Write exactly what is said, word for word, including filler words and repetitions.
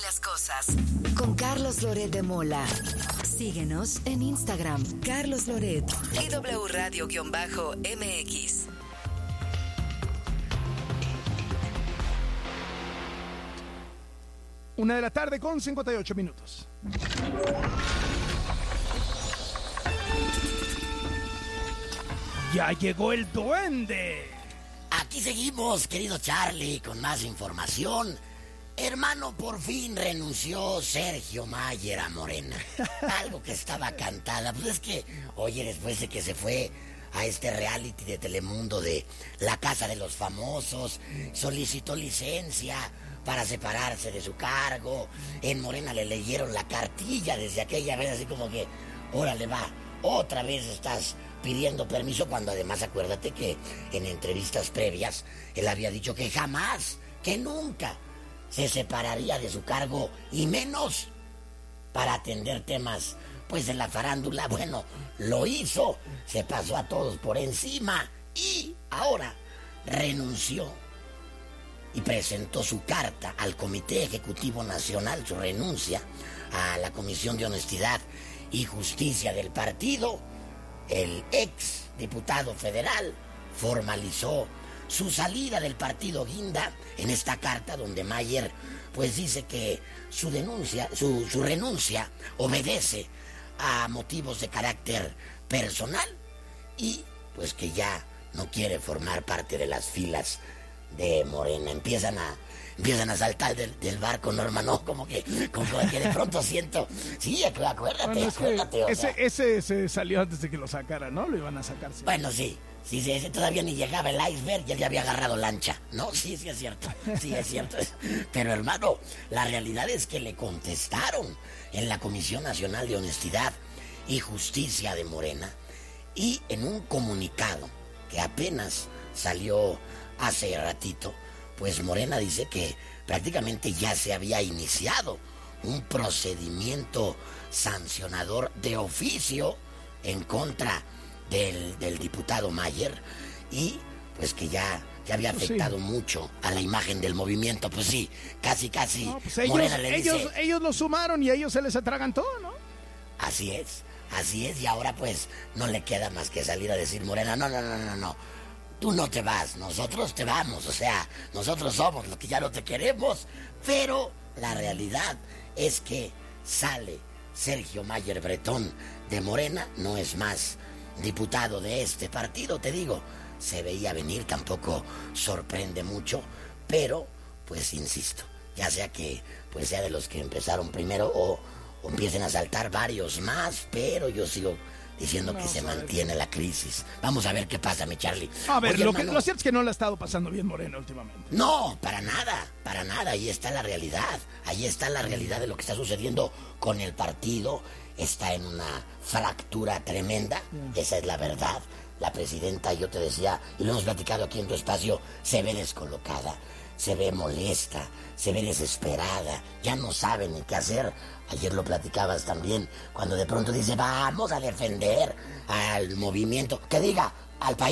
las cosas. Con Carlos Loret de Mola. Síguenos en Instagram, Carlos Loret y W Radio-M X. Una de la tarde con cincuenta y ocho minutos. Ya llegó el duende. Aquí seguimos, querido Charlie, con más información. Hermano, por fin renunció Sergio Mayer a Morena. Algo que estaba cantada. Pues es que, oye, después de que se fue a este reality de Telemundo de La Casa de los Famosos, solicitó licencia para separarse de su cargo. En Morena le leyeron la cartilla desde aquella vez, así como que, órale va, otra vez estás pidiendo permiso, cuando además acuérdate que en entrevistas previas él había dicho que jamás, que nunca se separaría de su cargo, y menos para atender temas pues de la farándula. Bueno, lo hizo, se pasó a todos por encima y ahora renunció y presentó su carta al Comité Ejecutivo Nacional, su renuncia a la Comisión de Honestidad y Justicia del partido. El ex diputado federal formalizó su salida del partido Guinda en esta carta, donde Mayer pues dice que su denuncia, su, su renuncia obedece a motivos de carácter personal y pues que ya no quiere formar parte de las filas de Morena. Empiezan a empiezan a saltar del, del barco, no, hermano, como que, como que de pronto siento, sí, acuérdate, Bueno, es que acuérdate. O ese, sea. ese se salió antes de que lo sacaran, ¿no? Lo iban a sacar. Sí. Bueno, sí, sí, sí, ese todavía ni llegaba el iceberg y él ya había agarrado lancha, ¿no? Sí, sí es cierto, sí es cierto. Pero, hermano, la realidad es que le contestaron en la Comisión Nacional de Honestidad y Justicia de Morena, y en un comunicado que apenas salió hace ratito, pues Morena dice que prácticamente ya se había iniciado un procedimiento sancionador de oficio en contra del, del diputado Mayer, y pues que ya, ya había afectado pues sí. mucho a la imagen del movimiento. Pues sí, casi casi no, pues ellos, Morena le ellos, dice... ellos lo sumaron y a ellos se les atragantó, ¿no? Así es, así es, y ahora pues no le queda más que salir a decir Morena, no, no, no, no, no. Tú no te vas, nosotros te vamos, o sea, nosotros somos los que ya no te queremos, pero la realidad es que sale Sergio Mayer Bretón de Morena, no es más diputado de este partido, te digo, se veía venir, tampoco sorprende mucho, pero, pues insisto, ya sea que pues sea de los que empezaron primero o, o empiecen a saltar varios más, pero yo sigo diciendo no, que se mantiene la crisis. Vamos a ver qué pasa, mi Charlie. A ver, Oye, lo, hermano, que, lo cierto es que no la ha estado pasando bien Morena últimamente. No, para nada, para nada. Ahí está la realidad. Ahí está la realidad de lo que está sucediendo con el partido. Está en una fractura tremenda. Yeah. Esa es la verdad. La presidenta, yo te decía, y lo hemos platicado aquí en tu espacio, se ve descolocada, se ve molesta, se ve desesperada, ya no sabe ni qué hacer. Ayer lo platicabas también, cuando de pronto dice, vamos a defender al movimiento, que diga, al país.